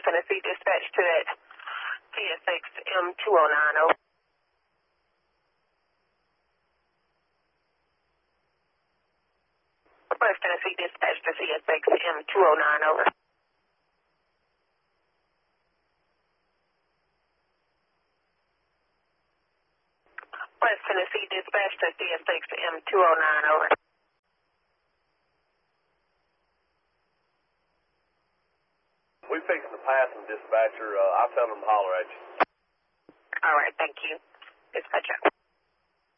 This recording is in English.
Tennessee dispatch to that CSX M2090. West Tennessee dispatch to CSX M2090, over. West Tennessee dispatch to CSX M209, over. We fixed the passing, dispatcher. I'll tell them to holler at you. All right, thank you. Dispatcher.